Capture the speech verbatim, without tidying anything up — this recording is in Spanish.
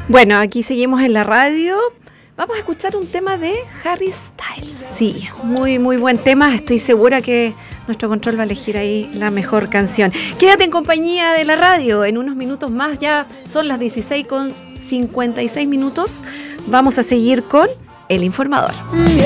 Bueno, aquí seguimos en la radio. Vamos a escuchar un tema de Harry Styles. Sí, muy, muy buen tema. Estoy segura que nuestro control va a elegir ahí la mejor canción. Quédate en compañía de la radio. En unos minutos más, ya son las dieciséis con cincuenta y seis minutos. Vamos a seguir con El Informador.